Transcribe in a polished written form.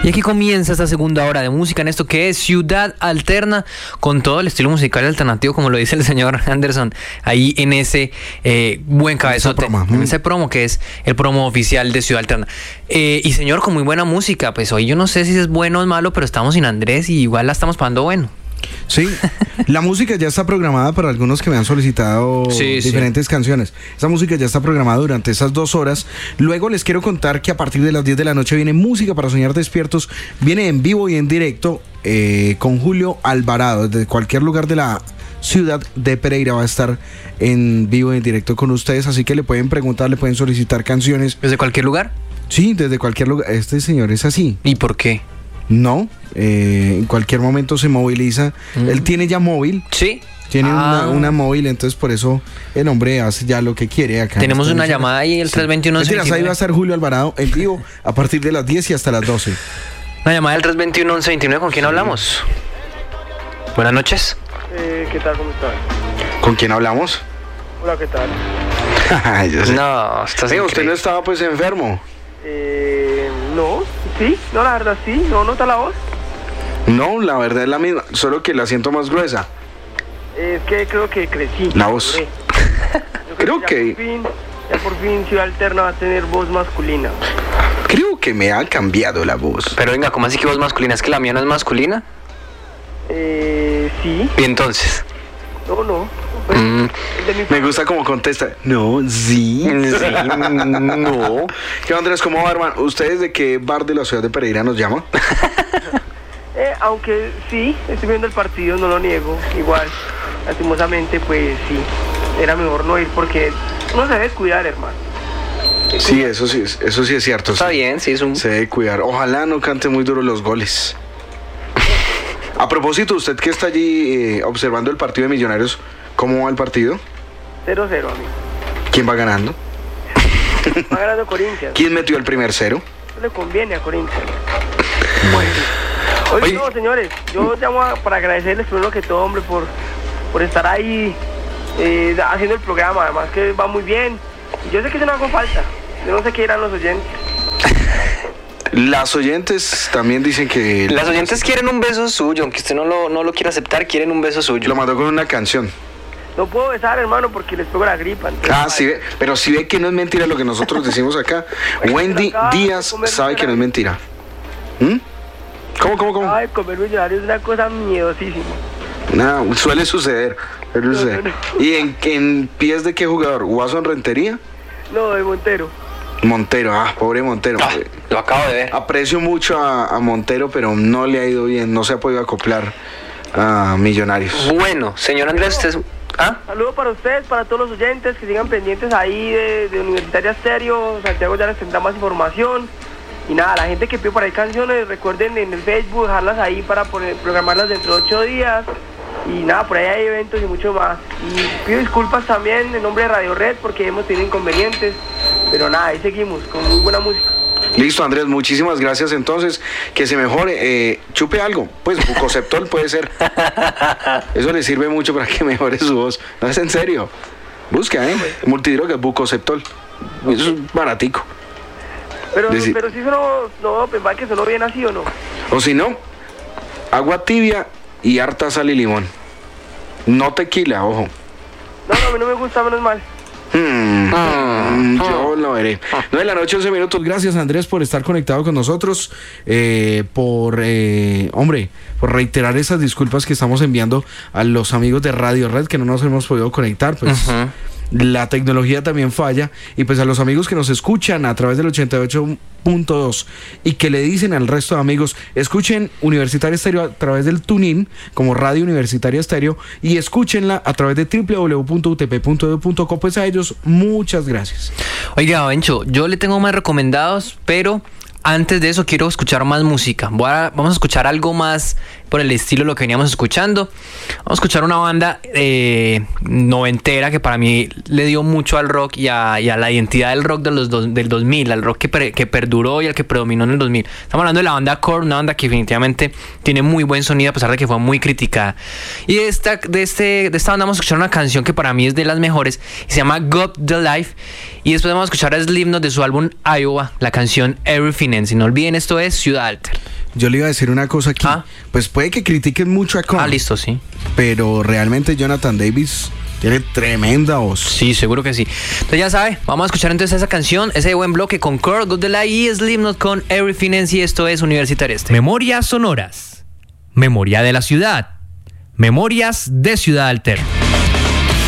Y aquí comienza esta segunda hora de música en esto que es Ciudad Alterna, con todo el estilo musical alternativo, como lo dice el señor Anderson, ahí en ese buen cabezote, en ese promo que es el promo oficial de Ciudad Alterna. Y señor, con muy buena música, pues hoy yo no sé si es bueno o es malo, pero estamos sin Andrés y igual la estamos pasando bueno. Sí, la música ya está programada para algunos que me han solicitado diferentes canciones. Esa música ya está programada durante esas 2 horas. Luego les quiero contar que a partir de las 10 de la noche viene Música para Soñar Despiertos. Viene en vivo y en directo con Julio Alvarado. Desde cualquier lugar de la ciudad de Pereira va a estar en vivo y en directo con ustedes. Así que le pueden preguntar, le pueden solicitar canciones. ¿Desde cualquier lugar? Sí, desde cualquier lugar. Este señor es así. ¿Y por qué? No, en cualquier momento se moviliza. Él tiene ya móvil. Sí. Tiene una móvil, entonces por eso el hombre hace ya lo que quiere acá. Tenemos una llamada ahí, el 321-1129. Ahí va a estar Julio Alvarado en vivo a partir de las 10 y hasta las 12. Una llamada del 321-1129, ¿con quién hablamos? Buenas noches. ¿Qué tal? ¿Cómo estás? ¿Con quién hablamos? Hola, ¿qué tal? No, estás sí, usted no estaba pues enfermo. No, sí, no, la verdad sí, ¿no nota la voz? No, la verdad es la misma, solo que la siento más gruesa. Es que creo que crecí. La voz. Creo que... Ya por fin Ciudad Alterna va a tener voz masculina. Creo que me ha cambiado la voz. Pero venga, ¿cómo así que voz masculina? ¿Es que la mía no es masculina? Sí. ¿Y entonces? No. Pues, me gusta como contesta. No, sí, no. ¿Qué Andrés? ¿Cómo va, hermano? ¿Ustedes de qué bar de la ciudad de Pereira nos llama? Aunque sí, estoy viendo el partido, no lo niego. Igual, lastimosamente, pues sí, era mejor no ir porque uno se debe cuidar, hermano. Sí, eso sí es cierto. Está bien, sí, se debe cuidar. Ojalá no cante muy duro los goles. A propósito, usted que está allí observando el partido de Millonarios, ¿cómo va el partido? 0-0, amigo. ¿Quién va ganando? Va ganando Corinthians. ¿Quién metió el primer 0? No le conviene a Corinthians. Bueno. Oye, no, señores, yo llamo para agradecerles primero que todo, hombre, por estar ahí haciendo el programa, además que va muy bien. Y yo sé que eso no hago falta, yo no sé qué dirán los oyentes. Las oyentes también dicen que... Las oyentes quieren un beso suyo, aunque usted no lo quiera aceptar, quieren un beso suyo. Lo mandó con una canción. No puedo besar, hermano, porque les pego la gripa. Sí ve, pero si ve que no es mentira lo que nosotros decimos acá. Wendy Díaz sabe que no es mentira. ¿Cómo? Ay, comer Millonarios es una cosa miedosísima. No, suele suceder. No. ¿Y en pies de qué jugador? ¿Watson Rentería? No, de Montero. Montero, pobre Montero. Lo acabo de ver. Aprecio mucho a Montero, pero no le ha ido bien, no se ha podido acoplar a Millonarios. Bueno, señor Andrés, usted... Saludos para ustedes, para todos los oyentes que sigan pendientes ahí de Universitaria Estéreo. Santiago ya les tendrá más información. Y nada, la gente que pide por ahí canciones, recuerden en el Facebook dejarlas ahí para programarlas dentro de 8 días. Y nada, por ahí hay eventos y mucho más. Y pido disculpas también en nombre de Radio Red porque hemos tenido inconvenientes. Pero nada, ahí seguimos con muy buena música. Listo, Andrés, muchísimas gracias. Entonces, que se mejore. Chupe algo, pues Bucoceptol puede ser. Eso le sirve mucho para que mejore su voz. No, es en serio. Busca, multidrogas, Bucoceptol. Eso es baratico. Pero si eso no, pues va que sonó bien así o no. O si no, agua tibia y harta sal y limón. No tequila, ojo. No, a mí no me gusta, menos mal. Yo lo veré. 9 de la noche, 11 minutos. Gracias, Andrés, por estar conectado con nosotros. Por reiterar esas disculpas que estamos enviando a los amigos de Radio Red que no nos hemos podido conectar. Pues la tecnología también falla. Y pues a los amigos que nos escuchan a través del 88.2 y que le dicen al resto de amigos, escuchen Universitaria Estéreo a través del TuneIn como Radio Universitaria Estéreo y escúchenla a través de www.utp.edu.co. Pues a ellos muchas gracias. Oiga, Bencho, yo le tengo más recomendados, pero antes de eso quiero escuchar más música. Vamos a escuchar algo más por el estilo de lo que veníamos escuchando. Vamos a escuchar una banda noventera que para mí le dio mucho al rock y a la identidad del rock del 2000, al rock que perduró y al que predominó en el 2000. Estamos hablando de la banda Korn, una banda que definitivamente tiene muy buen sonido a pesar de que fue muy criticada. Y de esta banda vamos a escuchar una canción que para mí es de las mejores y se llama Got the Life. Y después vamos a escuchar a Slipknot de su álbum Iowa, la canción Everything Ends. Y no olviden, esto es Ciudad Alter. Yo le iba a decir una cosa aquí. Pues puede que critiquen mucho a Korn. Listo, sí. Pero realmente Jonathan Davis tiene tremenda voz. Sí, seguro que sí. Entonces ya sabe, vamos a escuchar entonces esa canción, ese buen bloque con Korn, Got the Life y Slipknot con Everything Ends. Y esto es Universitario Estéreo. Memorias sonoras. Memoria de la ciudad. Memorias de Ciudad Alter.